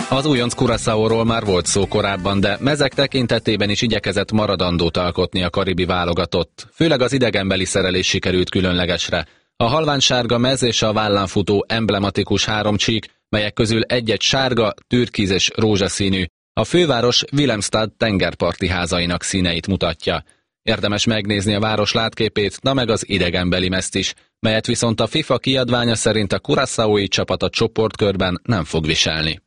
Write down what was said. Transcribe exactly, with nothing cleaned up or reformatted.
Az újonc Curaçaóról már volt szó korábban, de mezek tekintetében is igyekezett maradandót alkotni a karibi válogatott. Főleg az idegenbeli szerelés sikerült különlegesre. A halványsárga mez és a vállán futó emblematikus három csík, melyek közül egy-egy sárga, türkiz és rózsaszínű, a főváros Willemstad tengerparti házainak színeit mutatja. Érdemes megnézni a város látképét, na meg az idegenbeli mezt is, melyet viszont a FIFA kiadványa szerint a curaçaói csapat a csoportkörben nem fog viselni.